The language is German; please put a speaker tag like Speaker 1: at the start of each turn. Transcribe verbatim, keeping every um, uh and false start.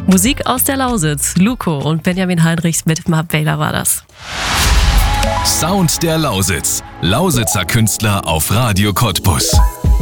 Speaker 1: Musik aus der Lausitz. Luko und Benjamin Heinrichs mit Marbella war das.
Speaker 2: Sound der Lausitz. Lausitzer Künstler auf Radio Cottbus.